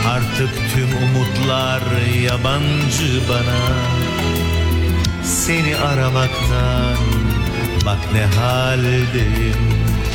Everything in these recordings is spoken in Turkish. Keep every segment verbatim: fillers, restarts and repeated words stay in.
Artık tüm umutlar yabancı bana. Seni aramaktan bak ne haldeyim.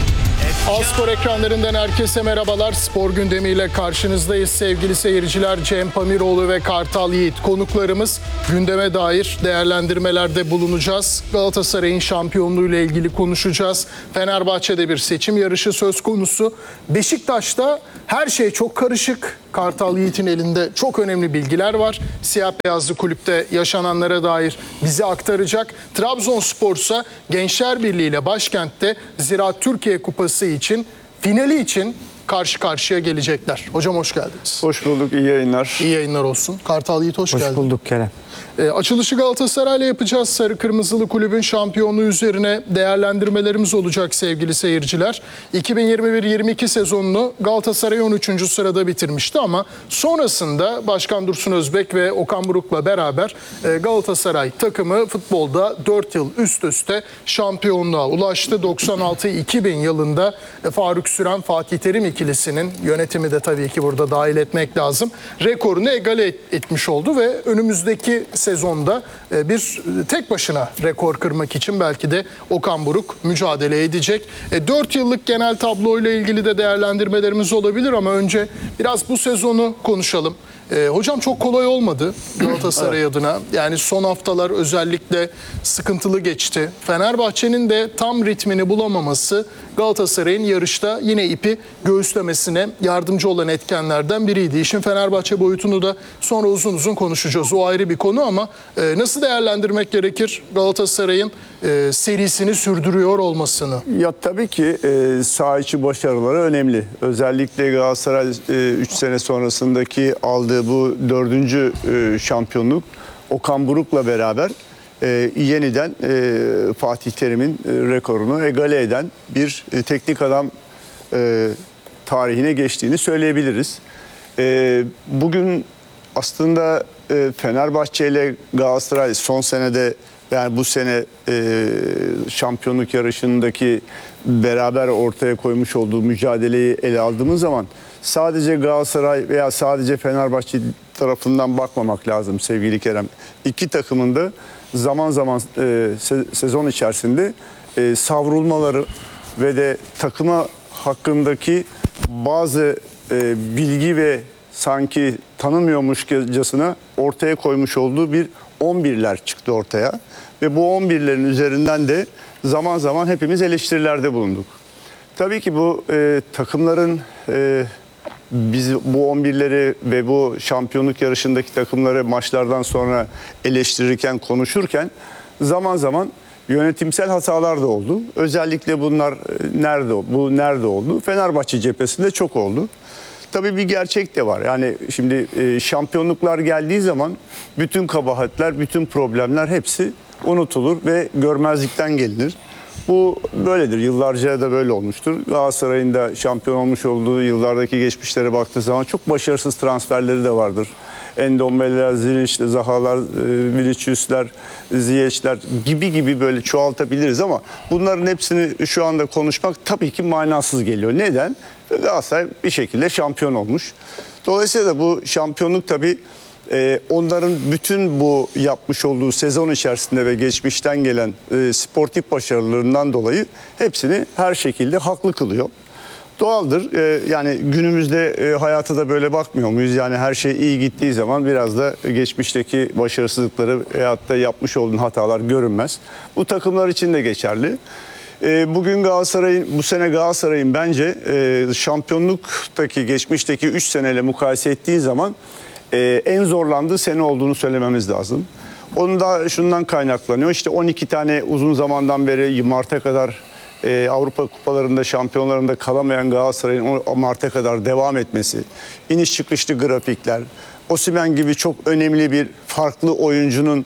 A-Spor ekranlarından herkese merhabalar. Spor gündemiyle karşınızdayız sevgili seyirciler. Cem Pamiroğlu ve Kartal Yiğit konuklarımız. Gündeme dair değerlendirmelerde bulunacağız. Galatasaray'ın şampiyonluğuyla ilgili konuşacağız. Fenerbahçe'de bir seçim yarışı söz konusu. Beşiktaş'ta her şey çok karışık. Kartal Yiğit'in elinde çok önemli bilgiler var. Siyah beyazlı kulüpte yaşananlara dair bize aktaracak. Trabzonspor ise Gençler Birliği ile başkentte Ziraat Türkiye Kupası için, finali için karşı karşıya gelecekler. Hocam hoş geldiniz. Hoş bulduk, iyi yayınlar. İyi yayınlar olsun. Kartal Yiğit hoş, hoş geldin. Hoş bulduk Kerem. E, açılışı Galatasaray'la yapacağız. Sarı Kırmızılı Kulübün şampiyonluğu üzerine değerlendirmelerimiz olacak sevgili seyirciler. iki bin yirmi bir yirmi iki sezonunu Galatasaray on üçüncü sırada bitirmişti ama sonrasında Başkan Dursun Özbek ve Okan Buruk'la beraber e, Galatasaray takımı futbolda dört yıl üst üste şampiyonluğa ulaştı. doksan altı iki bin yılında e, Faruk Süren, Fatih Terim ikilisinin, yönetimi de tabii ki burada dahil etmek lazım, rekorunu egale et, etmiş oldu ve önümüzdeki sezonda bir tek başına rekor kırmak için belki de Okan Buruk mücadele edecek. dört yıllık genel tabloyla ilgili de değerlendirmelerimiz olabilir ama önce biraz bu sezonu konuşalım. Ee, hocam çok kolay olmadı Galatasaray adına. Yani son haftalar özellikle sıkıntılı geçti. Fenerbahçe'nin de tam ritmini bulamaması Galatasaray'ın yarışta yine ipi göğüslemesine yardımcı olan etkenlerden biriydi. İşin Fenerbahçe boyutunu da sonra uzun uzun konuşacağız. O ayrı bir konu ama e, nasıl değerlendirmek gerekir Galatasaray'ın e, serisini sürdürüyor olmasını? Ya tabii ki e, saha içi başarıları önemli. Özellikle Galatasaray üç e, sene sonrasındaki aldığı bu dördüncü e, şampiyonluk Okan Buruk'la beraber e, yeniden e, Fatih Terim'in e, rekorunu egale eden bir e, teknik adam e, tarihine geçtiğini söyleyebiliriz. E, bugün aslında e, Fenerbahçe ile Galatasaray son senede, yani bu sene e, şampiyonluk yarışındaki beraber ortaya koymuş olduğu mücadeleyi ele aldığımız zaman sadece Galatasaray veya sadece Fenerbahçe tarafından bakmamak lazım sevgili Kerem. İki takımın da zaman zaman e, se- sezon içerisinde e, savrulmaları ve de takıma hakkındaki bazı e, bilgi ve sanki tanımıyormuşçasına ortaya koymuş olduğu bir on birler çıktı ortaya. Ve bu on birlerin üzerinden de zaman zaman hepimiz eleştirilerde bulunduk. Tabii ki bu e, takımların e, biz bu on birleri ve bu şampiyonluk yarışındaki takımları maçlardan sonra eleştirirken, konuşurken zaman zaman yönetimsel hatalar da oldu. Özellikle bunlar nerede bu nerede oldu? Fenerbahçe cephesinde çok oldu. Tabii bir gerçek de var. Yani şimdi e, şampiyonluklar geldiği zaman bütün kabahatler, bütün problemler hepsi unutulur ve görmezlikten gelinir. Bu böyledir. Yıllarca da böyle olmuştur. Galatasaray'ın da şampiyon olmuş olduğu yıllardaki geçmişlere baktığı zaman çok başarısız transferleri de vardır. Endombeleler, Zilinç'ler, Zahalar, Vinicius'ler, Ziyech'ler gibi gibi böyle çoğaltabiliriz ama bunların hepsini şu anda konuşmak tabii ki manasız geliyor. Neden? Galatasaray bir şekilde şampiyon olmuş. Dolayısıyla da bu şampiyonluk tabii e, onların bütün bu yapmış olduğu sezon içerisinde ve geçmişten gelen e, sportif başarılarından dolayı hepsini her şekilde haklı kılıyor. Doğaldır. Ee, yani günümüzde e, hayata da böyle bakmıyor muyuz? Yani her şey iyi gittiği zaman biraz da geçmişteki başarısızlıkları veyahut da yapmış olduğun hatalar görünmez. Bu takımlar için de geçerli. E, bugün Galatasaray'ın, bu sene Galatasaray'ın bence e, şampiyonluktaki geçmişteki üç seneyle mukayese ettiği zaman e, en zorlandığı sene olduğunu söylememiz lazım. Onun da şundan kaynaklanıyor. İşte on iki tane uzun zamandan beri Mart'a kadar Ee, Avrupa kupalarında, şampiyonlarında kalamayan Galatasaray'ın o Mart'a kadar devam etmesi, iniş çıkışlı grafikler, Osimhen gibi çok önemli bir farklı oyuncunun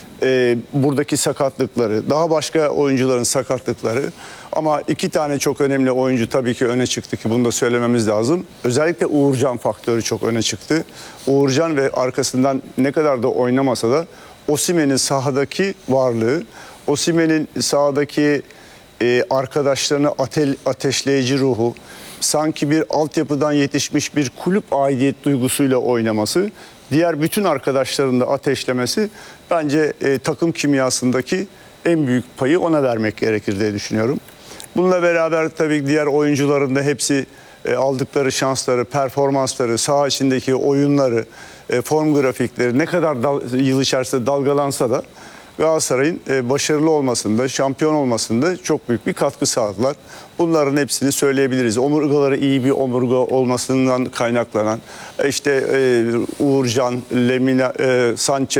e, buradaki sakatlıkları, daha başka oyuncuların sakatlıkları ama iki tane çok önemli oyuncu tabii ki öne çıktı ki bunu da söylememiz lazım. Özellikle Uğurcan faktörü çok öne çıktı. Uğurcan ve arkasından ne kadar da oynamasa da Osimhen'in sahadaki varlığı, Osimhen'in sahadaki e, arkadaşlarını atel, ateşleyici ruhu, sanki bir altyapıdan yetişmiş bir kulüp aidiyet duygusuyla oynaması, diğer bütün arkadaşlarını da ateşlemesi bence e, takım kimyasındaki en büyük payı ona vermek gerekir diye düşünüyorum. Bununla beraber tabii diğer oyuncuların da hepsi e, aldıkları şansları, performansları, saha içindeki oyunları, e, form grafikleri ne kadar dal, yıl içerisinde dalgalansa da Galatasaray'ın e, başarılı olmasında, şampiyon olmasında çok büyük bir katkı sağladılar. Bunların hepsini söyleyebiliriz. Omurgaları iyi bir omurga olmasından kaynaklanan, işte e, Uğurcan, Lemina, e, Sanchez,